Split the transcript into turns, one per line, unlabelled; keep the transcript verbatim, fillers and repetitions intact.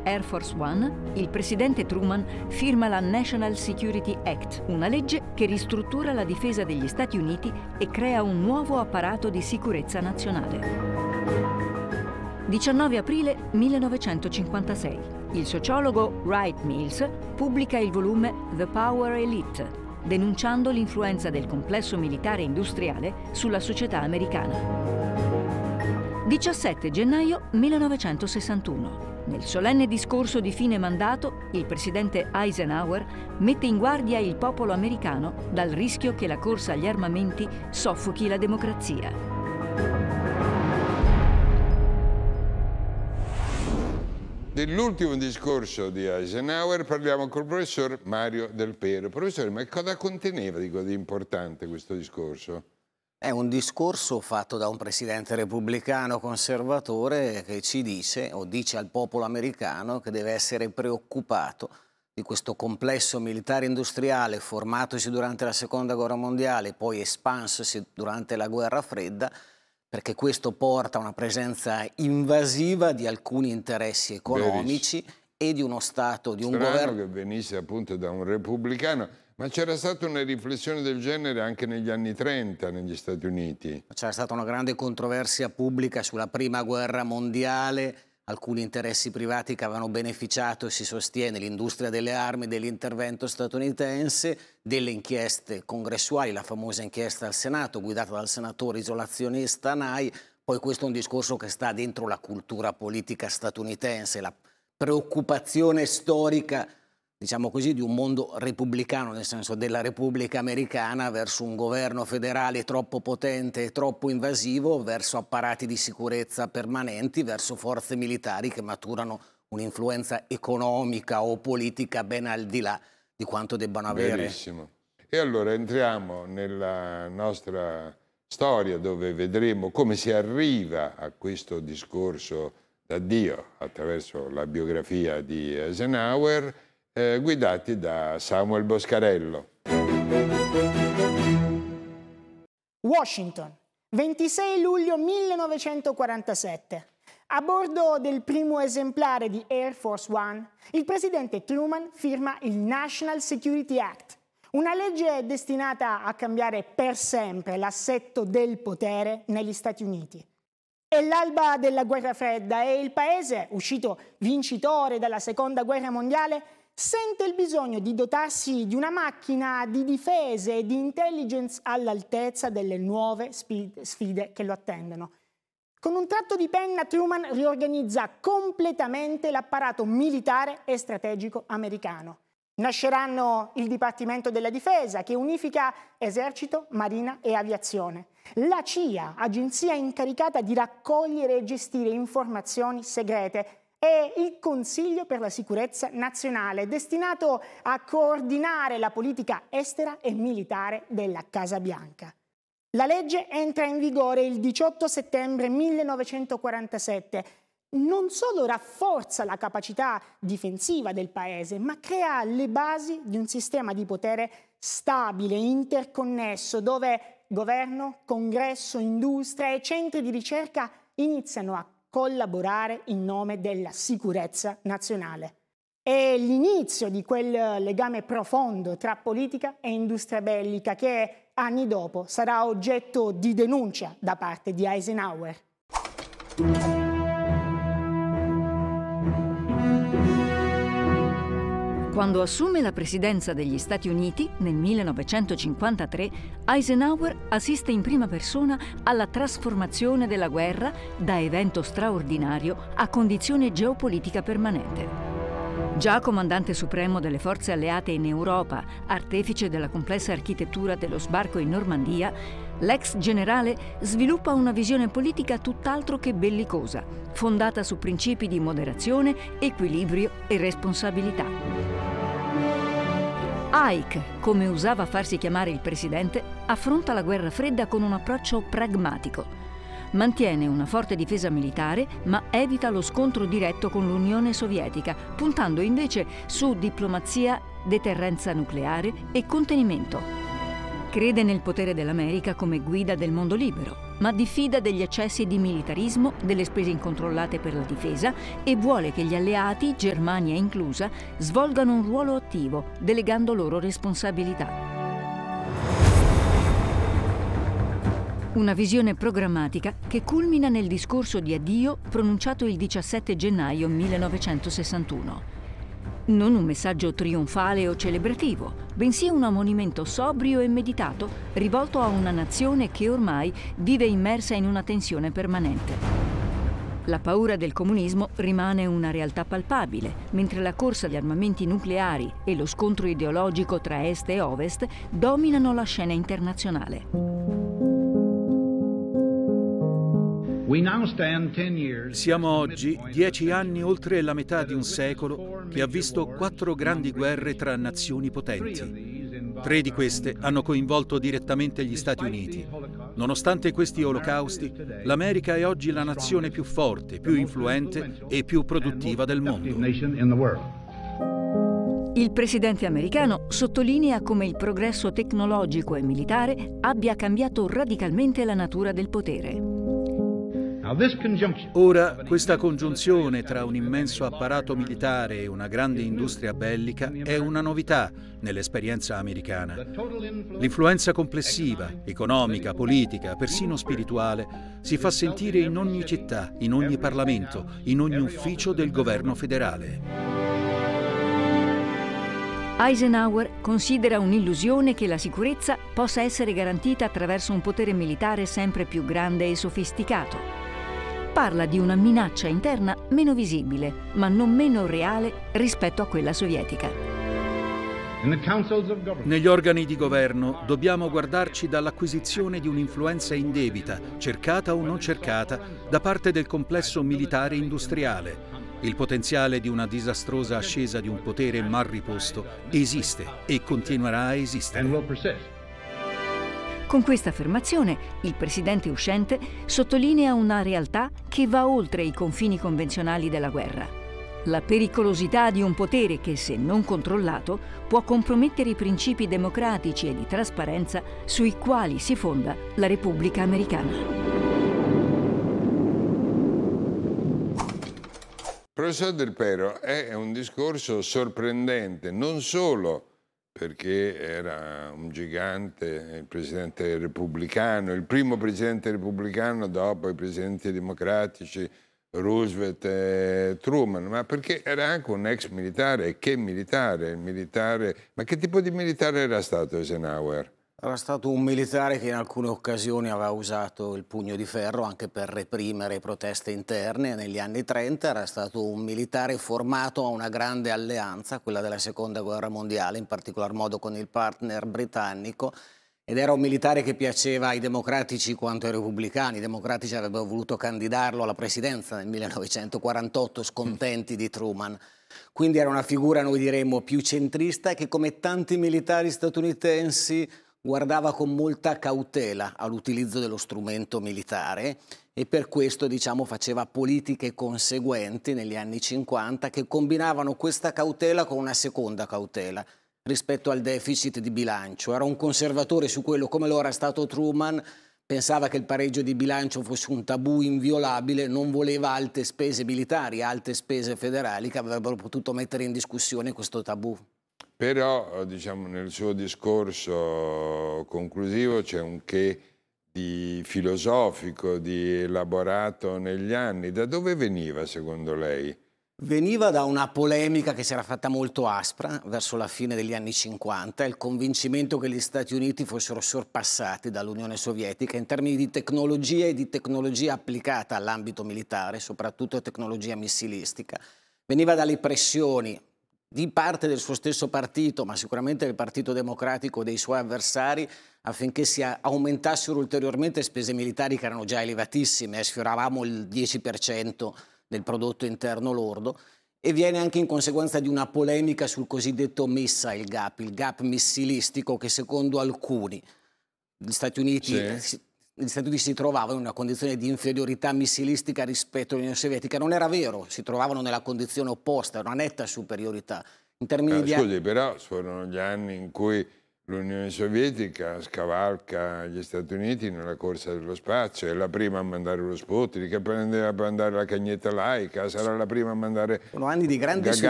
Air Force One, il presidente Truman firma la National Security Act, una legge che ristruttura la difesa degli Stati Uniti e crea un nuovo apparato di sicurezza nazionale. diciannove aprile millenovecentocinquantasei. Il sociologo Wright Mills pubblica il volume The Power Elite, denunciando l'influenza del complesso militare industriale sulla società americana. diciassette gennaio millenovecentosessantuno. Nel solenne discorso di fine mandato, il presidente Eisenhower mette in guardia il popolo americano dal rischio che la corsa agli armamenti soffochi la democrazia.
Dell'ultimo discorso di Eisenhower parliamo col professor Mario Del Pero. Professore, ma cosa conteneva di così importante questo discorso?
È un discorso fatto da un presidente repubblicano conservatore che ci dice, o dice al popolo americano, che deve essere preoccupato di questo complesso militare industriale formatosi durante la Seconda Guerra Mondiale e poi espansosi durante la Guerra Fredda, perché questo porta a una presenza invasiva di alcuni interessi economici Verissimo. e di uno Stato, di un
Strano
governo...
che venisse appunto da un repubblicano. Ma c'era stata una riflessione del genere anche negli anni trenta negli Stati Uniti?
C'era stata una grande controversia pubblica sulla Prima Guerra Mondiale, alcuni interessi privati che avevano beneficiato, si sostiene, l'industria delle armi dell'intervento statunitense, delle inchieste congressuali, la famosa inchiesta al Senato guidata dal senatore isolazionista Nye. Poi questo è un discorso che sta dentro la cultura politica statunitense, la preoccupazione storica, diciamo così, di un mondo repubblicano, nel senso della Repubblica Americana, verso un governo federale troppo potente e troppo invasivo, verso apparati di sicurezza permanenti, verso forze militari che maturano un'influenza economica o politica ben al di là di quanto debbano avere.
Benissimo. E allora entriamo nella nostra storia, dove vedremo come si arriva a questo discorso d'addio attraverso la biografia di Eisenhower, Eh, guidati da Samuel Boscarello.
Washington, ventisei luglio millenovecentoquarantasette. A bordo del primo esemplare di Air Force One, il presidente Truman firma il National Security Act, una legge destinata a cambiare per sempre l'assetto del potere negli Stati Uniti. È l'alba della guerra fredda e il paese, uscito vincitore dalla seconda guerra mondiale, sente il bisogno di dotarsi di una macchina di difesa e di intelligence all'altezza delle nuove sfide che lo attendono. Con un tratto di penna Truman riorganizza completamente l'apparato militare e strategico americano. Nasceranno il Dipartimento della Difesa, che unifica esercito, marina e aviazione. La C I A, agenzia incaricata di raccogliere e gestire informazioni segrete, e il Consiglio per la Sicurezza Nazionale, destinato a coordinare la politica estera e militare della Casa Bianca. La legge entra in vigore il diciotto settembre millenovecentoquarantasette. Non solo rafforza la capacità difensiva del paese, ma crea le basi di un sistema di potere stabile, interconnesso, dove governo, congresso, industria e centri di ricerca iniziano a collaborare in nome della sicurezza nazionale. È l'inizio di quel legame profondo tra politica e industria bellica che anni dopo sarà oggetto di denuncia da parte di Eisenhower.
Quando assume la presidenza degli Stati Uniti nel millenovecentocinquantatré, Eisenhower assiste in prima persona alla trasformazione della guerra da evento straordinario a condizione geopolitica permanente. Già comandante supremo delle forze alleate in Europa, artefice della complessa architettura dello sbarco in Normandia, l'ex generale sviluppa una visione politica tutt'altro che bellicosa, fondata su principi di moderazione, equilibrio e responsabilità. Ike, come usava farsi chiamare il presidente, affronta la guerra fredda con un approccio pragmatico. Mantiene una forte difesa militare, ma evita lo scontro diretto con l'Unione Sovietica, puntando invece su diplomazia, deterrenza nucleare e contenimento. Crede nel potere dell'America come guida del mondo libero, ma diffida degli eccessi di militarismo, delle spese incontrollate per la difesa e vuole che gli alleati, Germania inclusa, svolgano un ruolo attivo, delegando loro responsabilità. Una visione programmatica che culmina nel discorso di addio pronunciato il diciassette gennaio millenovecentosessantuno. Non un messaggio trionfale o celebrativo, bensì un ammonimento sobrio e meditato rivolto a una nazione che ormai vive immersa in una tensione permanente. La paura del comunismo rimane una realtà palpabile, mentre la corsa agli armamenti nucleari e lo scontro ideologico tra Est e Ovest dominano la scena internazionale.
Siamo oggi dieci anni oltre la metà di un secolo che ha visto quattro grandi guerre tra nazioni potenti. Tre di queste hanno coinvolto direttamente gli Stati Uniti. Nonostante questi olocausti, l'America è oggi la nazione più forte, più influente e più produttiva del mondo.
Il presidente americano sottolinea come il progresso tecnologico e militare abbia cambiato radicalmente la natura del potere.
Ora, questa congiunzione tra un immenso apparato militare e una grande industria bellica è una novità nell'esperienza americana. L'influenza complessiva, economica, politica, persino spirituale, si fa sentire in ogni città, in ogni Parlamento, in ogni ufficio del governo federale.
Eisenhower considera un'illusione che la sicurezza possa essere garantita attraverso un potere militare sempre più grande e sofisticato. Parla di una minaccia interna meno visibile, ma non meno reale rispetto a quella sovietica.
Negli organi di governo dobbiamo guardarci dall'acquisizione di un'influenza indebita, cercata o non cercata, da parte del complesso militare industriale. Il potenziale di una disastrosa ascesa di un potere mal riposto esiste e continuerà a esistere.
Con questa affermazione, il presidente uscente sottolinea una realtà che va oltre i confini convenzionali della guerra. La pericolosità di un potere che, se non controllato, può compromettere i principi democratici e di trasparenza sui quali si fonda la Repubblica Americana.
Professor Del Pero, è un discorso sorprendente, non solo perché era un gigante, il presidente repubblicano, il primo presidente repubblicano dopo i presidenti democratici, Roosevelt e Truman, ma perché era anche un ex militare. E che militare? Il militare, ma che tipo di militare era stato Eisenhower?
Era stato un militare che in alcune occasioni aveva usato il pugno di ferro anche per reprimere proteste interne. Negli anni trenta era stato un militare formato a una grande alleanza, quella della Seconda Guerra Mondiale, in particolar modo con il partner britannico, ed era un militare che piaceva ai democratici quanto ai repubblicani. I democratici avrebbero voluto candidarlo alla presidenza nel millenovecentoquarantotto, scontenti di Truman. Quindi era una figura, noi diremmo, più centrista, che come tanti militari statunitensi guardava con molta cautela all'utilizzo dello strumento militare e per questo, diciamo, faceva politiche conseguenti negli anni cinquanta che combinavano questa cautela con una seconda cautela rispetto al deficit di bilancio. Era un conservatore su quello, come lo era stato Truman, pensava che il pareggio di bilancio fosse un tabù inviolabile, non voleva alte spese militari, alte spese federali che avrebbero potuto mettere in discussione questo tabù.
Però, diciamo, nel suo discorso conclusivo c'è un che di filosofico, di elaborato negli anni. Da dove veniva, secondo lei?
Veniva da una polemica che si era fatta molto aspra verso la fine degli anni cinquanta, il convincimento che gli Stati Uniti fossero sorpassati dall'Unione Sovietica in termini di tecnologia e di tecnologia applicata all'ambito militare, soprattutto tecnologia missilistica. Veniva dalle pressioni di parte del suo stesso partito, ma sicuramente del Partito Democratico e dei suoi avversari, affinché si aumentassero ulteriormente spese militari che erano già elevatissime, eh, sfioravamo il dieci per cento del prodotto interno lordo, e viene anche in conseguenza di una polemica sul cosiddetto missile gap, il gap missilistico che secondo alcuni gli Stati Uniti...
Sì.
Si, Gli Stati Uniti si trovavano in una condizione di inferiorità missilistica rispetto all'Unione Sovietica. Non era vero, si trovavano nella condizione opposta, una netta superiorità. In termini
Ah,
di...
Scusi, però furono gli anni in cui l'Unione Sovietica scavalca gli Stati Uniti nella corsa dello spazio, è la prima a mandare lo Sputnik, che prendeva a mandare la cagnetta laica, sarà la prima a mandare
Sono anni di grande
Gagarin,